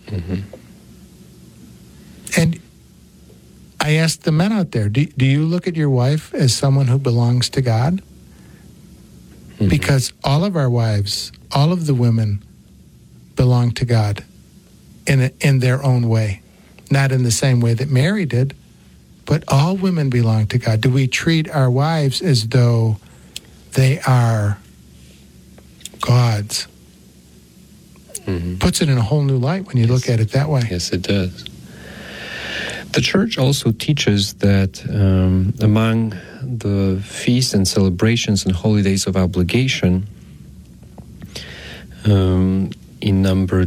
Mm-hmm. And I ask the men out there, do you look at your wife as someone who belongs to God? Mm-hmm. Because all of our wives, all of the women belong to God in their own way. Not in the same way that Mary did, but all women belong to God. Do we treat our wives as though they are God's? Mm-hmm. Puts it in a whole new light when you look at it that way. Yes, it does. The church also teaches that among the feasts and celebrations and holidays of obligation, in number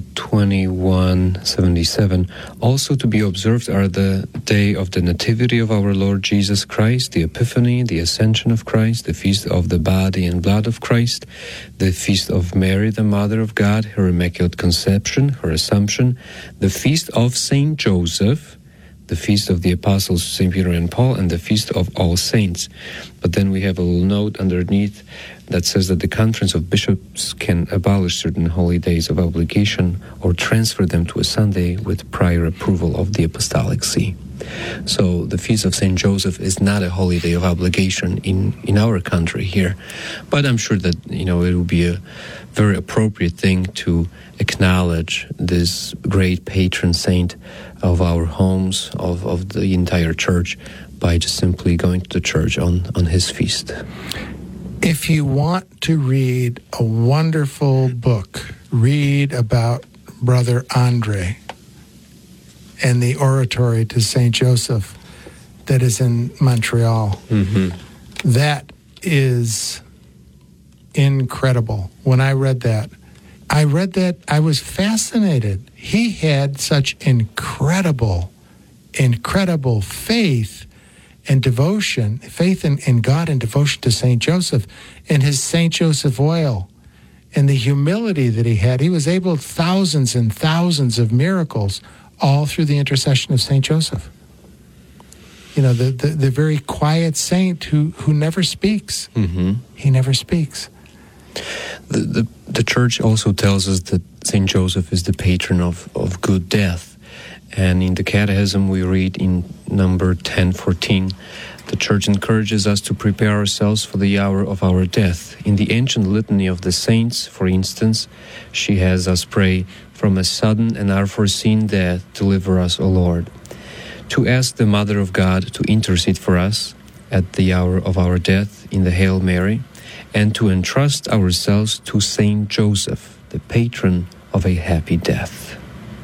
2177, also to be observed are the day of the Nativity of our Lord Jesus Christ, the Epiphany, the Ascension of Christ, the feast of the body and blood of Christ, the feast of Mary, the Mother of God, her Immaculate Conception, her Assumption, the feast of Saint Joseph, the feast of the Apostles St. Peter and Paul, and the feast of All Saints. But then we have a little note underneath that says that the Conference of Bishops can abolish certain holy days of obligation or transfer them to a Sunday with prior approval of the Apostolic See. So the Feast of St. Joseph is not a holy day of obligation in our country here. But I'm sure that, it will be a very appropriate thing to acknowledge this great patron saint of our homes, of the entire church, by just simply going to the church on his feast. If you want to read a wonderful book, read about Brother Andre and the oratory to St. Joseph that is in Montreal. Mm-hmm. That is incredible. When I read that, I was fascinated. He had such incredible faith and devotion, faith in God and devotion to St. Joseph, and his St. Joseph oil, and the humility that he had. He was able thousands and thousands of miracles, all through the intercession of St. Joseph. The very quiet saint who never speaks. Mm-hmm. He never speaks. The church also tells us that St. Joseph is the patron of good death. And in the Catechism we read in number 1014, the Church encourages us to prepare ourselves for the hour of our death. In the ancient litany of the saints, for instance, she has us pray, "From a sudden and unforeseen death, deliver us, O Lord." To ask the Mother of God to intercede for us at the hour of our death in the Hail Mary, and to entrust ourselves to Saint Joseph, the patron of a happy death.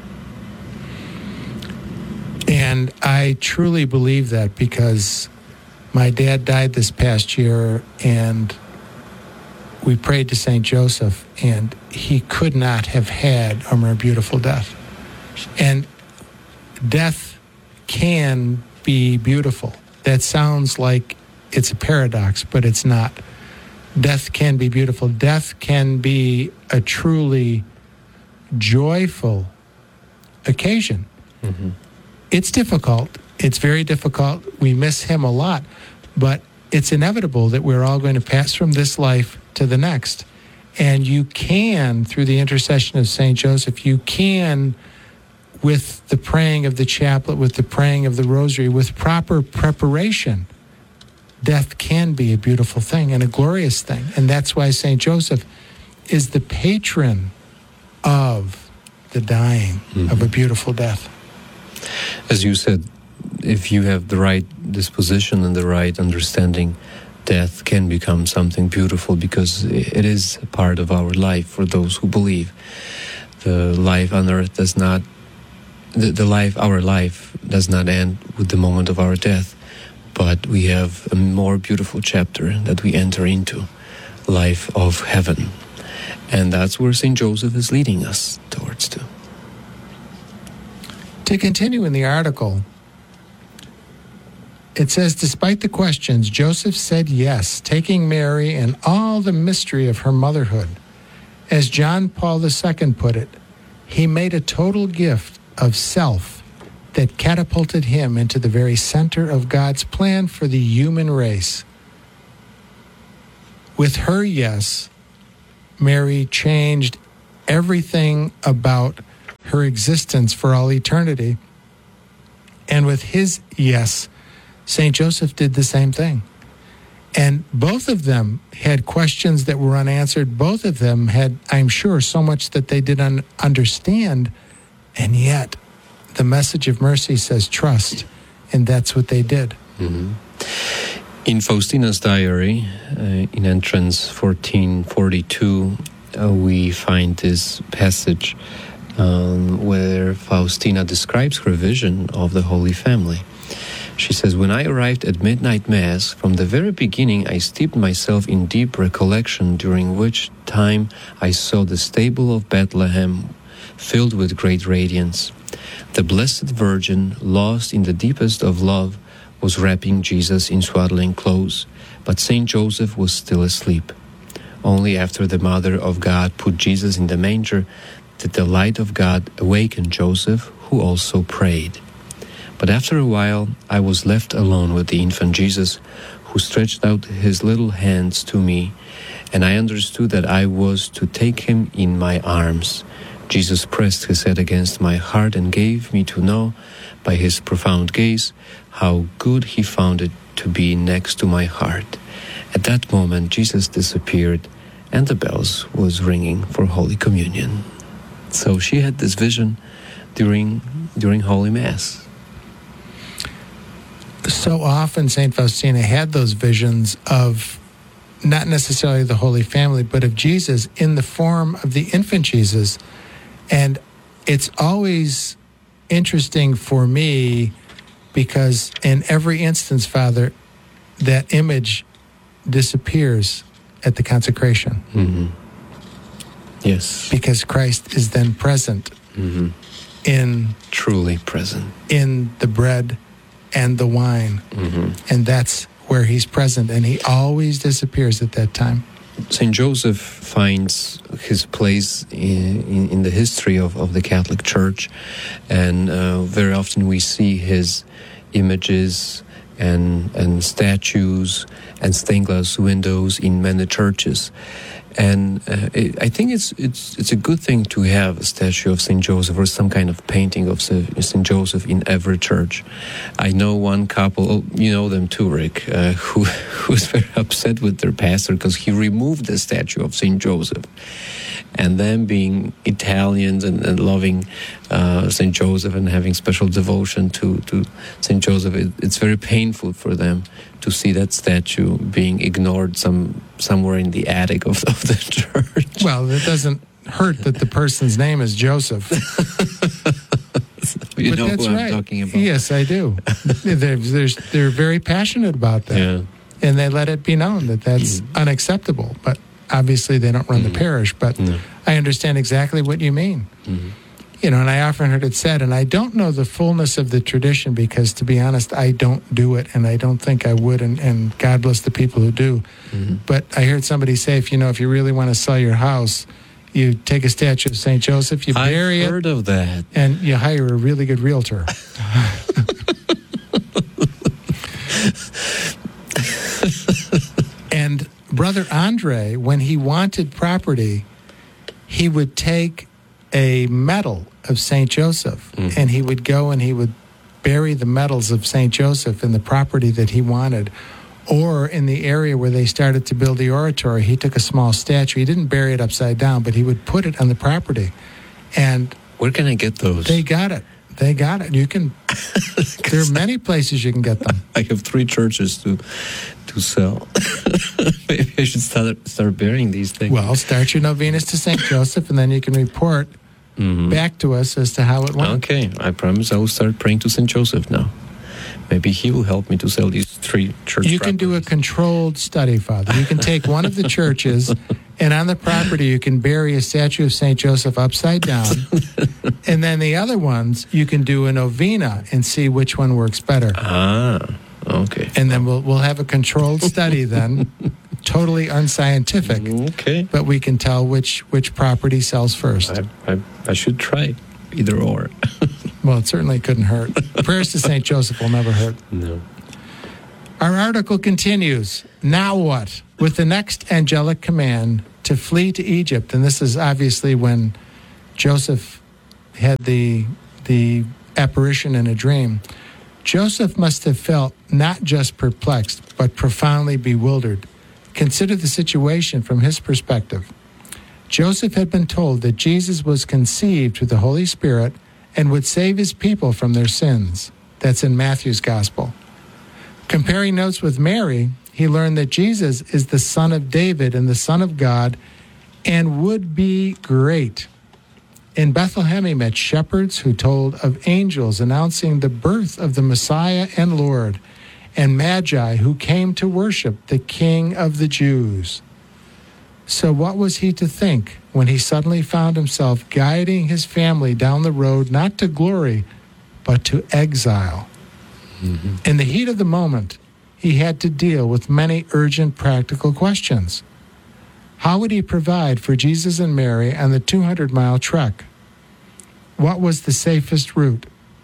And I truly believe that, because my dad died this past year, and we prayed to St. Joseph, and he could not have had a more beautiful death. And death can be beautiful. That sounds like it's a paradox, but it's not. Death can be beautiful. Death can be a truly joyful occasion. Mm-hmm. It's difficult. It's very difficult. We miss him a lot, but it's inevitable that we're all going to pass from this life to the next. And you can, through the intercession of St. Joseph, you can, with the praying of the chaplet, with the praying of the rosary, with proper preparation, death can be a beautiful thing and a glorious thing. And that's why St. Joseph is the patron of the dying, mm-hmm. of a beautiful death. As you said, if you have the right disposition and the right understanding, death can become something beautiful, because it is a part of our life for those who believe. The life on earth does not, our life does not end with the moment of our death, but we have a more beautiful chapter that we enter into, life of heaven. And that's where St. Joseph is leading us towards too. To continue in the article, it says, despite the questions, Joseph said yes, taking Mary and all the mystery of her motherhood. As John Paul II put it, he made a total gift of self that catapulted him into the very center of God's plan for the human race. With her yes, Mary changed everything about her existence for all eternity. And with his yes, St. Joseph did the same thing. And both of them had questions that were unanswered. Both of them had, I'm sure, so much that they didn't understand. And yet, the message of mercy says trust. And that's what they did. Mm-hmm. In Faustina's diary, in entrance 1442, we find this passage where Faustina describes her vision of the Holy Family. She says, "When I arrived at midnight Mass, from the very beginning I steeped myself in deep recollection, during which time I saw the stable of Bethlehem filled with great radiance. The Blessed Virgin, lost in the deepest of love, was wrapping Jesus in swaddling clothes, but Saint Joseph was still asleep. Only after the Mother of God put Jesus in the manger did the light of God awaken Joseph, who also prayed. But after a while, I was left alone with the infant Jesus, who stretched out his little hands to me, and I understood that I was to take him in my arms. Jesus pressed his head against my heart and gave me to know, by his profound gaze, how good he found it to be next to my heart. At that moment, Jesus disappeared, and the bells was ringing for Holy Communion." So she had this vision during Holy Mass. So often St. Faustina had those visions of not necessarily the Holy Family, but of Jesus in the form of the infant Jesus. And it's always interesting for me because in every instance, Father, that image disappears at the consecration. Mm-hmm. Yes. Because Christ is then present truly present in the bread and the wine. Mm-hmm. And that's where he's present, and he always disappears at that time. Saint Joseph finds his place in the history of the Catholic Church, and very often we see his images and statues and stained glass windows in many churches. And I think it's a good thing to have a statue of St. Joseph or some kind of painting of St. Joseph in every church. I know one couple, you know them too, Rick, who was very upset with their pastor because he removed the statue of St. Joseph. And them being Italians and loving St. Joseph and having special devotion to St. Joseph, it's very painful for them to see that statue being ignored somewhere in the attic of the church. Well, it doesn't hurt that the person's name is Joseph. You but know that's who right. I'm talking about. Yes, I do. They're very passionate about that. Yeah. And they let it be known that that's unacceptable. But obviously they don't run the parish. But I understand exactly what you mean. Mm-hmm. You know, and I often heard it said, and I don't know the fullness of the tradition because, to be honest, I don't do it, and I don't think I would, and God bless the people who do. Mm-hmm. But I heard somebody say, if you really want to sell your house, you take a statue of St. Joseph, you bury it. I've heard of that. And you hire a really good realtor. And Brother Andre, when he wanted property, he would take a medal of St. Joseph, and he would go and he would bury the medals of St. Joseph in the property that he wanted. Or in the area where they started to build the oratory, he took a small statue. He didn't bury it upside down, but he would put it on the property. And where can I get those? They got it. You can. There are many places you can get them. I have 3 churches to sell. Maybe I should start burying these things. Well, start your novenas to St. Joseph, and then you can report back to us as to how it went. Okay, I promise I will start praying to St. Joseph now. Maybe he will help me to sell these 3 church You can do a controlled study, Father. You can take one of the churches, and on the property you can bury a statue of St. Joseph upside down. And then the other ones, you can do a novena and see which one works better. Ah, okay. And then we'll have a controlled study then, totally unscientific. Okay. But we can tell which property sells first. I should try either or. Well, it certainly couldn't hurt. Prayers to St. Joseph will never hurt. No. Our article continues. Now what? With the next angelic command to flee to Egypt, and this is obviously when Joseph had the apparition in a dream, Joseph must have felt not just perplexed, but profoundly bewildered. Consider the situation from his perspective. Joseph had been told that Jesus was conceived through the Holy Spirit and would save his people from their sins. That's in Matthew's Gospel. Comparing notes with Mary, he learned that Jesus is the Son of David and the Son of God and would be great. In Bethlehem, he met shepherds who told of angels announcing the birth of the Messiah and Lord, and Magi who came to worship the King of the Jews. So what was he to think when he suddenly found himself guiding his family down the road not to glory, but to exile? Mm-hmm. In the heat of the moment, he had to deal with many urgent practical questions. How would he provide for Jesus and Mary on the 200-mile trek? What was the safest route?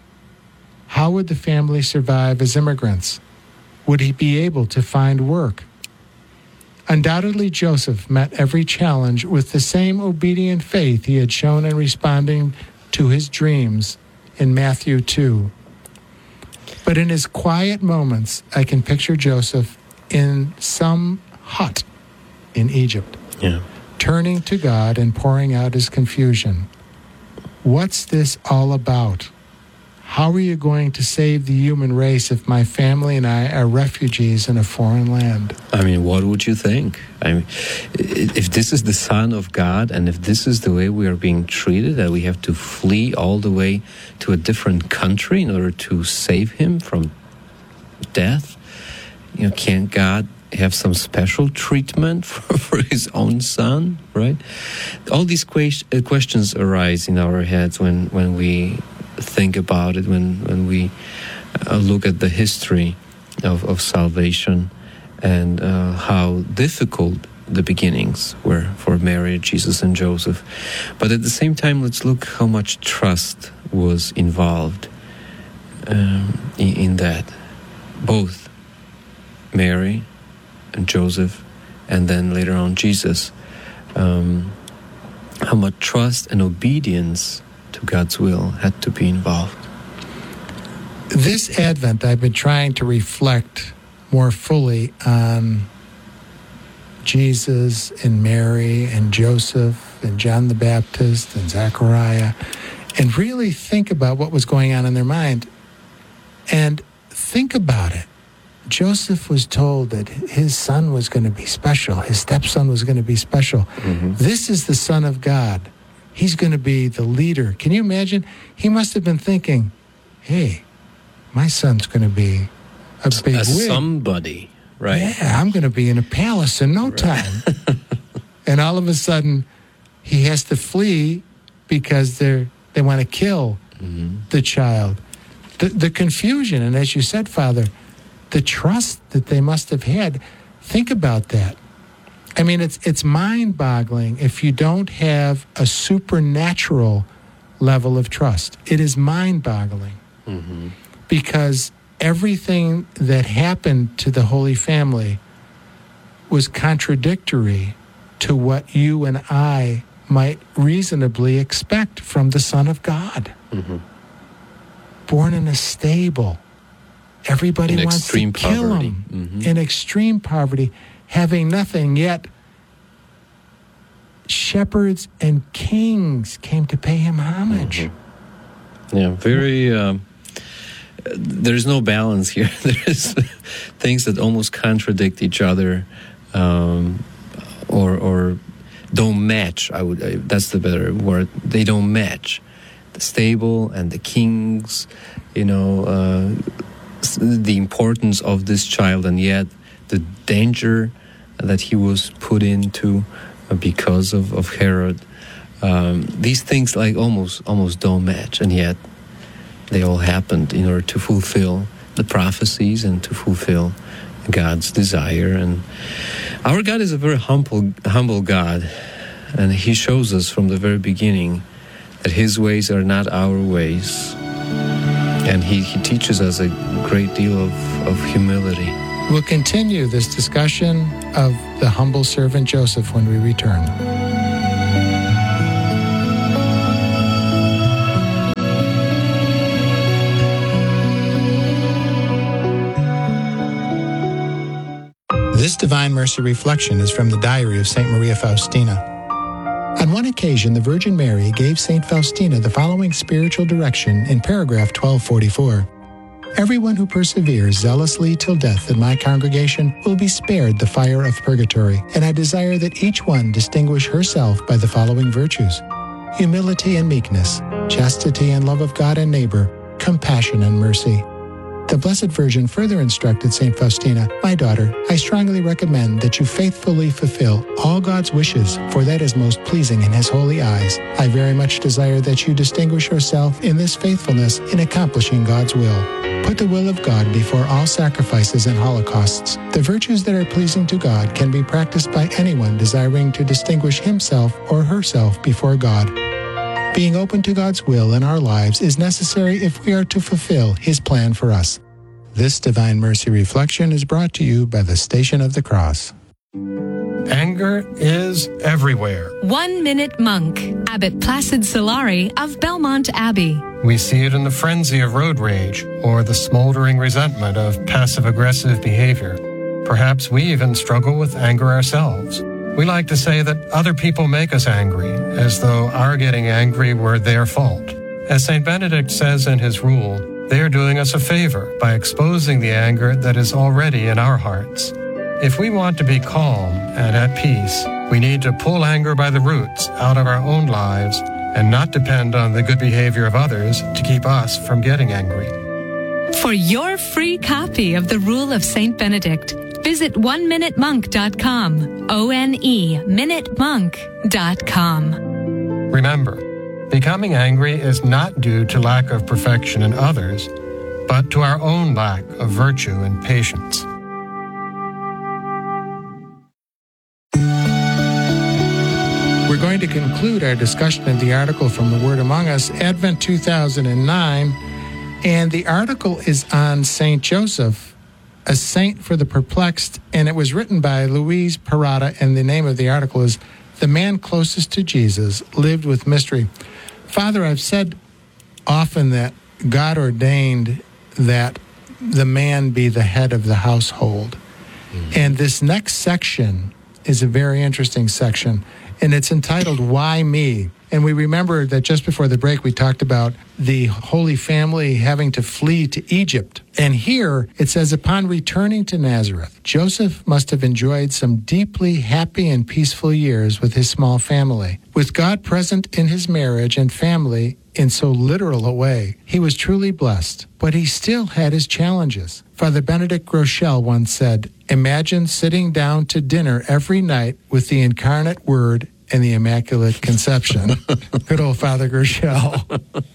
How would the family survive as immigrants? Would he be able to find work? Undoubtedly, Joseph met every challenge with the same obedient faith he had shown in responding to his dreams in Matthew 2. But in his quiet moments, I can picture Joseph in some hut in Egypt, turning to God and pouring out his confusion. What's this all about? How are you going to save the human race if my family and I are refugees in a foreign land? I mean, what would you think? I mean, if this is the Son of God and if this is the way we are being treated, that we have to flee all the way to a different country in order to save him from death, can't God have some special treatment for his own son, right? All these questions arise in our heads when we think about it, when we look at the history of salvation and how difficult the beginnings were for Mary, Jesus, and Joseph. But at the same time, let's look how much trust was involved in that. Both Mary and Joseph, and then later on Jesus. How much trust and obedience to God's will had to be involved. This Advent, I've been trying to reflect more fully on Jesus and Mary and Joseph and John the Baptist and Zechariah, and really think about what was going on in their mind. And think about it. Joseph was told that his son was going to be special. His stepson was going to be special. Mm-hmm. This is the Son of God. He's going to be the leader. Can you imagine? He must have been thinking, hey, my son's going to be a big wig. Somebody, right? Yeah, I'm going to be in a palace in no time. And all of a sudden, he has to flee because they want to kill the child. The confusion, and as you said, Father, the trust that they must have had. Think about that. I mean, it's mind-boggling if you don't have a supernatural level of trust. It is mind-boggling because everything that happened to the Holy Family was contradictory to what you and I might reasonably expect from the Son of God. Born in a stable. Everybody wants to kill him. In extreme poverty, having nothing, yet shepherds and kings came to pay him homage. Yeah, very... there's no balance here. There's things that almost contradict each other or don't match. That's the better word. They don't match. The stable and the kings, the importance of this child, and yet the danger that he was put into because of Herod. These things almost don't match, and yet they all happened in order to fulfill the prophecies and to fulfill God's desire. And our God is a very humble God, and he shows us from the very beginning that his ways are not our ways. And he teaches us a great deal of humility. We'll continue this discussion of the humble servant Joseph when we return. Divine Mercy Reflection is from the Diary of St. Maria Faustina. On one occasion, the Virgin Mary gave St. Faustina the following spiritual direction in paragraph 1244. Everyone who perseveres zealously till death in my congregation will be spared the fire of purgatory, and I desire that each one distinguish herself by the following virtues: humility and meekness, chastity and love of God and neighbor, compassion and mercy. The Blessed Virgin further instructed St. Faustina, "My daughter, I strongly recommend that you faithfully fulfill all God's wishes, for that is most pleasing in His holy eyes. I very much desire that you distinguish yourself in this faithfulness in accomplishing God's will. Put the will of God before all sacrifices and holocausts. The virtues that are pleasing to God can be practiced by anyone desiring to distinguish himself or herself before God. Being open to God's will in our lives is necessary if we are to fulfill His plan for us." This Divine Mercy Reflection is brought to you by the Station of the Cross. Anger is everywhere. 1 Minute Monk, Abbot Placid Solari of Belmont Abbey. We see it in the frenzy of road rage or the smoldering resentment of passive-aggressive behavior. Perhaps we even struggle with anger ourselves. We like to say that other people make us angry, as though our getting angry were their fault. As St. Benedict says in his rule, they are doing us a favor by exposing the anger that is already in our hearts. If we want to be calm and at peace, we need to pull anger by the roots out of our own lives and not depend on the good behavior of others to keep us from getting angry. For your free copy of the Rule of St. Benedict, visit oneminutemonk.com, O-N-E, minutemonk.com. Remember, becoming angry is not due to lack of perfection in others, but to our own lack of virtue and patience. We're going to conclude our discussion of the article from The Word Among Us, Advent 2009, and the article is on St. Joseph, a saint for the perplexed, and it was written by Louise Parada, and the name of the article is "The Man Closest to Jesus Lived with Mystery." Father, I've said often that God ordained that the man be the head of the household. And this next section is a very interesting section, and it's entitled, "Why Me?" And we remember that just before the break, we talked about the Holy Family having to flee to Egypt. And here it says, upon returning to Nazareth, Joseph must have enjoyed some deeply happy and peaceful years with his small family. With God present in his marriage and family in so literal a way, he was truly blessed. But he still had his challenges. Father Benedict Groeschel once said, "Imagine sitting down to dinner every night with the incarnate Word and the Immaculate Conception." Good old Father Groeschel.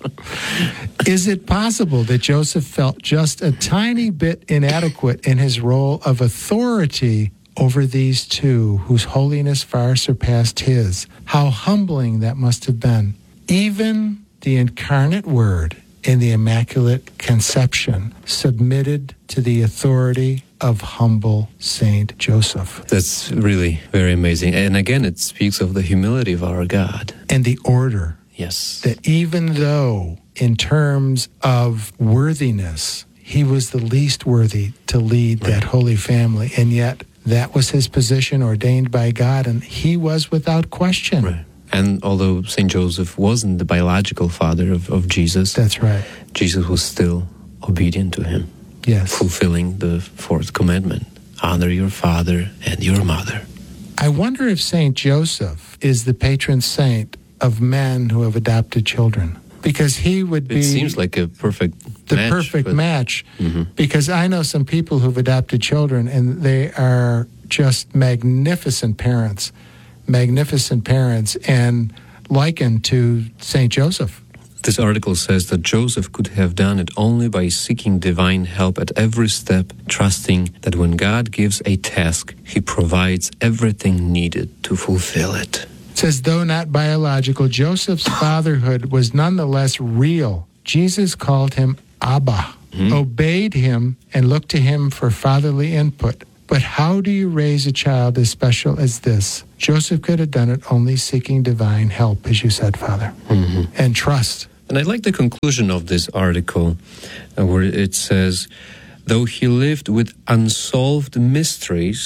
Is it possible that Joseph felt just a tiny bit inadequate in his role of authority over these two whose holiness far surpassed his? How humbling that must have been. Even the incarnate Word and the Immaculate Conception submitted to the authority of humble Saint Joseph. That's really very amazing. And again, it speaks of the humility of our God. And the order. Yes. That even though, in terms of worthiness, he was the least worthy to lead that Holy Family, and yet that was his position ordained by God, and he was without question. Right. And although St. Joseph wasn't the biological father of Jesus, that's right, Jesus was still obedient to him. Yes. Fulfilling the fourth commandment, honor your father and your mother. I wonder if St. Joseph is the patron saint of men who have adopted children, because he would be... It seems like a perfect match. Mm-hmm. Because I know some people who've adopted children, and they are just magnificent parents, and likened to St. Joseph. This article says that Joseph could have done it only by seeking divine help at every step, trusting that when God gives a task, he provides everything needed to fulfill it. It says, though not biological, Joseph's fatherhood was nonetheless real. Jesus called him Abba, obeyed him, and looked to him for fatherly input. But how do you raise a child as special as this? Joseph could have done it only seeking divine help, as you said, Father, and trust. And I like the conclusion of this article where it says, though he lived with unsolved mysteries,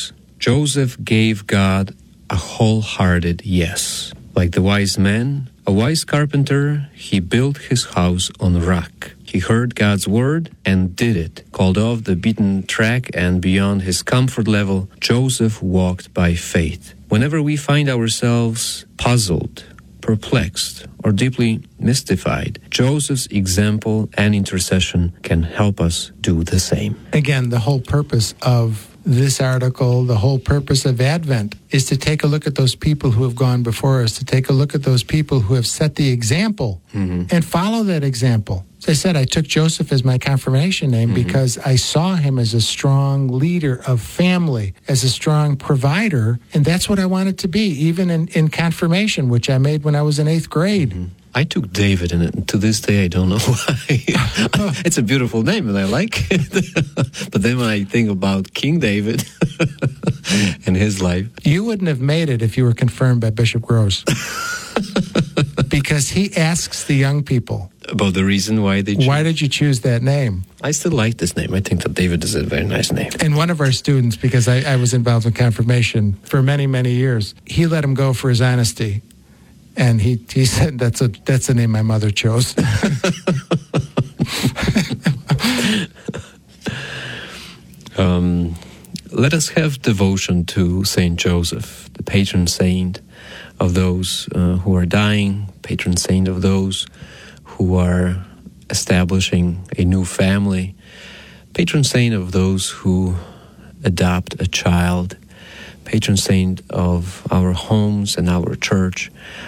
Joseph gave God a wholehearted yes. Like the wise man, a wise carpenter, he built his house on a rock. He heard God's word and did it. Called off the beaten track and beyond his comfort level, Joseph walked by faith. Whenever we find ourselves puzzled, perplexed, or deeply mystified, Joseph's example and intercession can help us do the same. Again, the whole purpose of this article, the whole purpose of Advent, is to take a look at those people who have gone before us, to take a look at those people who have set the example and follow that example. As I said, I took Joseph as my confirmation name because I saw him as a strong leader of family, as a strong provider, and that's what I wanted to be, even in confirmation, which I made when I was in 8th grade. I took David, and to this day I don't know why. It's a beautiful name, and I like it. But then when I think about King David and his life... You wouldn't have made it if you were confirmed by Bishop Gross. Because he asks the young people... About the reason why they choose. Why did you choose that name? I still like this name. I think that David is a very nice name. And one of our students, because I was involved in confirmation for many, many years, he let him go for his honesty. And he said, that's the name my mother chose. Let us have devotion to Saint Joseph, the patron saint of those who are dying, patron saint of those who are establishing a new family, patron saint of those who adopt a child, patron saint of our homes and our church.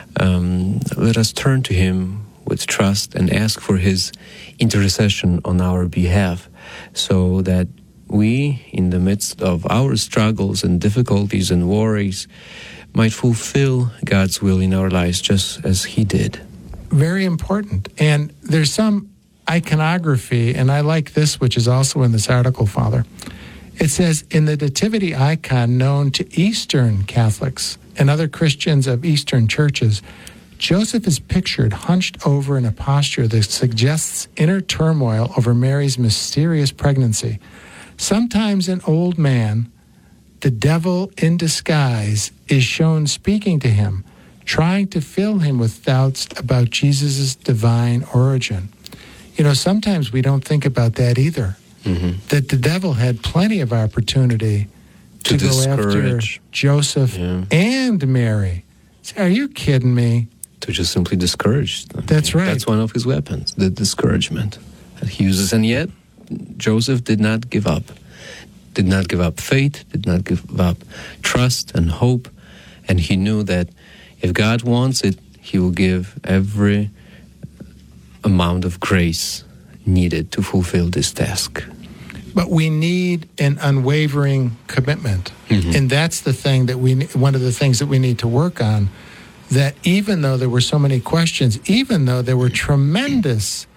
Let us turn to him with trust and ask for his intercession on our behalf, so that we, in the midst of our struggles and difficulties and worries, might fulfill God's will in our lives just as he did. Very important. And there's some iconography, and I like this, which is also in this article, Father. It says, in the nativity icon known to Eastern Catholics and other Christians of Eastern churches, Joseph is pictured hunched over in a posture that suggests inner turmoil over Mary's mysterious pregnancy. Sometimes an old man, the devil in disguise, is shown speaking to him, trying to fill him with doubts about Jesus' divine origin. You know, sometimes we don't think about that either. That the devil had plenty of opportunity to go after Joseph and Mary. Say, are you kidding me? To just simply discourage them. That's right. That's one of his weapons, the discouragement that he uses. And yet, Joseph did not give up. Did not give up faith, did not give up trust and hope. And he knew that if God wants it, he will give every amount of grace needed to fulfill this task. But we need an unwavering commitment. And that's the thing that one of the things that we need to work on, that even though there were so many questions, even though there were tremendous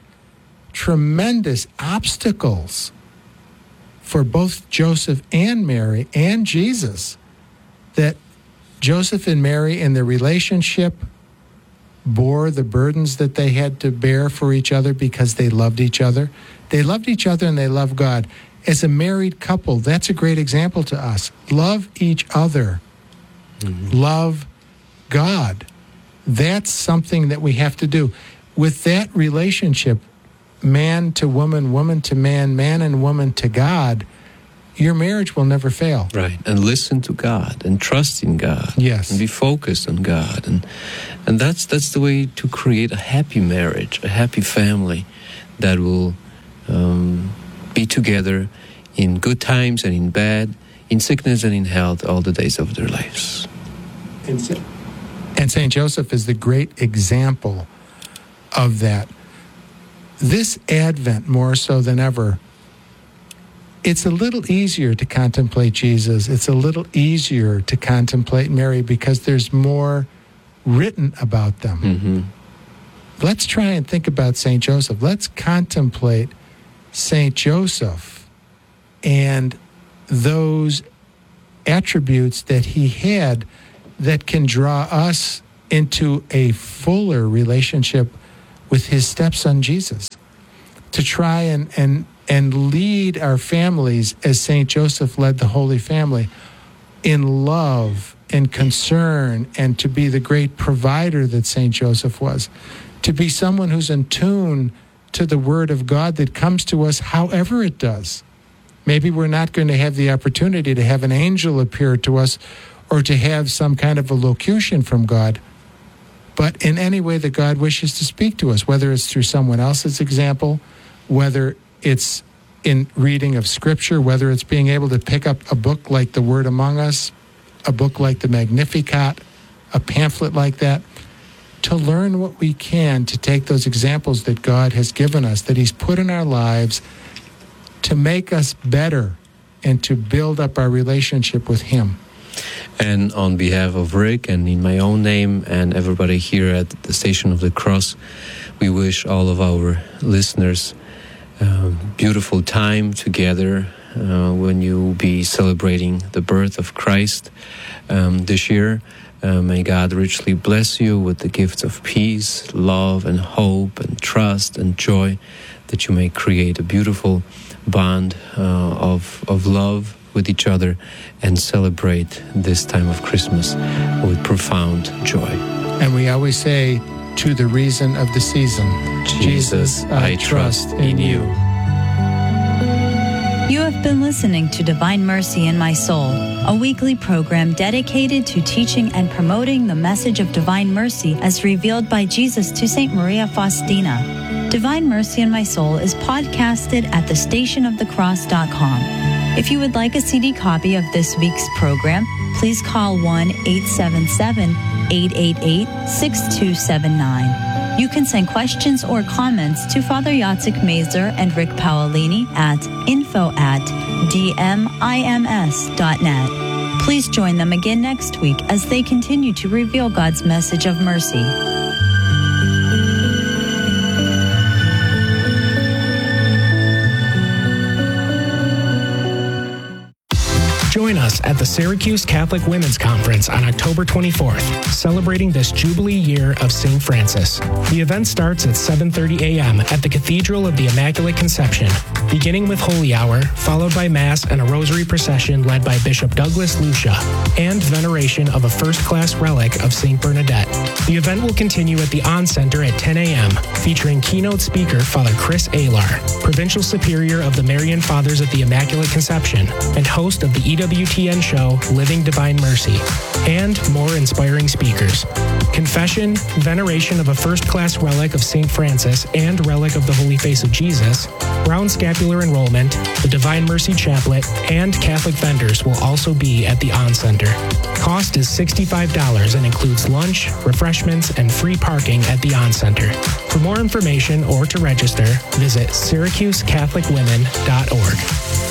obstacles for both Joseph and Mary and Jesus, that Joseph and Mary in their relationship bore the burdens that they had to bear for each other because they loved each other. They loved each other and they loved God. As a married couple, that's a great example to us. Love each other. Love God. That's something that we have to do. With that relationship, man to woman, woman to man, man and woman to God, your marriage will never fail. Right. And listen to God and trust in God. Yes. And be focused on God. And that's the way to create a happy marriage, a happy family that will be together in good times and in bad, in sickness and in health, all the days of their lives. And St. Joseph is the great example of that. This Advent, more so than ever, it's a little easier to contemplate Jesus. It's a little easier to contemplate Mary because there's more written about them. Let's try and think about St. Joseph. Let's contemplate St. Joseph and those attributes that he had that can draw us into a fuller relationship with his stepson Jesus, to try and lead our families as St. Joseph led the Holy Family, in love and concern, and to be the great provider that St. Joseph was, to be someone who's in tune to the Word of God that comes to us however it does. Maybe we're not going to have the opportunity to have an angel appear to us or to have some kind of a locution from God, but in any way that God wishes to speak to us, whether it's through someone else's example, whether it's in reading of Scripture, whether it's being able to pick up a book like The Word Among Us, a book like the Magnificat, a pamphlet like that, to learn what we can to take those examples that God has given us, that He's put in our lives to make us better and to build up our relationship with Him. And on behalf of Rick and in my own name and everybody here at the Station of the Cross, we wish all of our listeners beautiful time together when you will be celebrating the birth of Christ this year. May God richly bless you with the gifts of peace, love, and hope, and trust, and joy, that you may create a beautiful bond of love with each other and celebrate this time of Christmas with profound joy. And we always say, to the reason of the season, Jesus, I trust in you. You have been listening to Divine Mercy in My Soul, a weekly program dedicated to teaching and promoting the message of divine mercy as revealed by Jesus to St. Maria Faustina. Divine Mercy in My Soul is podcasted at thestationofthecross.com. If you would like a CD copy of this week's program, please call 1-877-888-6279. You can send questions or comments to Father Jacek Mazer and Rick Paolini at info@dmims.net. Please join them again next week as they continue to reveal God's message of mercy. Join us at the Syracuse Catholic Women's Conference on October 24th, celebrating this Jubilee year of St. Francis. The event starts at 7:30 a.m. at the Cathedral of the Immaculate Conception, beginning with Holy Hour, followed by Mass and a Rosary procession led by Bishop Douglas Lucia, and veneration of a first-class relic of St. Bernadette. The event will continue at the On Center at 10 a.m., featuring keynote speaker Father Chris Alar, Provincial Superior of the Marian Fathers at the Immaculate Conception, and host of the EWTN show Living Divine Mercy, and more inspiring speakers. Confession, veneration of a first-class relic of St. Francis and relic of the Holy Face of Jesus, Brown Scapular Enrollment, the Divine Mercy Chaplet, and Catholic vendors will also be at the On Center. Cost is $65 and includes lunch, refreshments, and free parking at the On Center. For more information or to register, visit SyracuseCatholicWomen.org.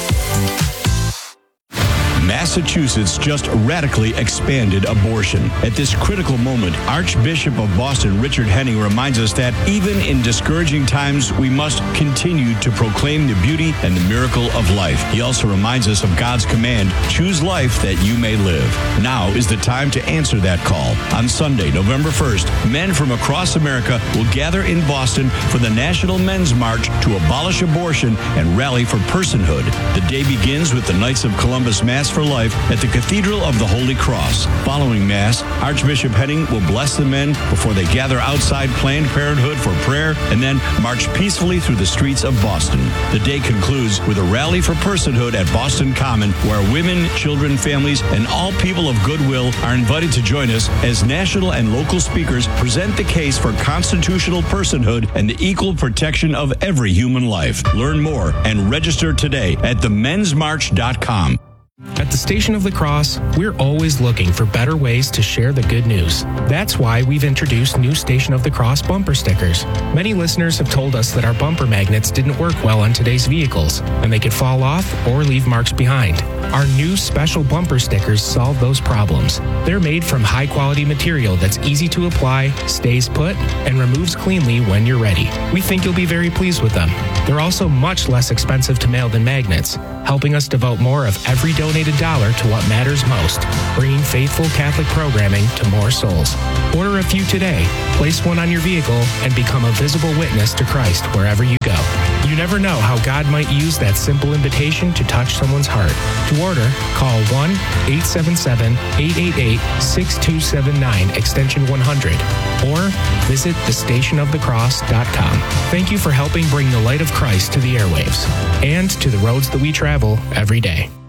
Massachusetts just radically expanded abortion. At this critical moment, Archbishop of Boston Richard Henning reminds us that even in discouraging times, we must continue to proclaim the beauty and the miracle of life. He also reminds us of God's command, choose life that you may live. Now is the time to answer that call. On Sunday, November 1st, men from across America will gather in Boston for the National Men's March to abolish abortion and rally for personhood. The day begins with the Knights of Columbus Mass for Life at the Cathedral of the Holy Cross. Following Mass, Archbishop Henning will bless the men before they gather outside Planned Parenthood for prayer and then march peacefully through the streets of Boston. The day concludes with a rally for personhood at Boston Common, where women, children, families, and all people of goodwill are invited to join us as national and local speakers present the case for constitutional personhood and the equal protection of every human life. Learn more and register today at themensmarch.com. At the Station of the Cross, we're always looking for better ways to share the good news. That's why we've introduced new Station of the Cross bumper stickers. Many listeners have told us that our bumper magnets didn't work well on today's vehicles, and they could fall off or leave marks behind. Our new special bumper stickers solve those problems. They're made from high-quality material that's easy to apply, stays put, and removes cleanly when you're ready. We think you'll be very pleased with them. They're also much less expensive to mail than magnets, helping us devote more of every donated dollar to what matters most, bringing faithful Catholic programming to more souls. Order a few today, place one on your vehicle, and become a visible witness to Christ wherever you go. You never know how God might use that simple invitation to touch someone's heart. To order, call 1-877-888-6279, extension 100, or visit thestationofthecross.com. Thank you for helping bring the light of Christ to the airwaves and to the roads that we travel every day.